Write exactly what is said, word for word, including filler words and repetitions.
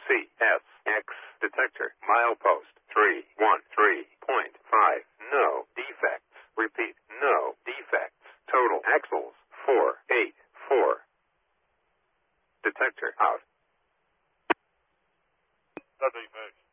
C S X detector. Milepost three one three point five. No defects. Repeat, no defects. Total axles four eight four. Detector out. No defects.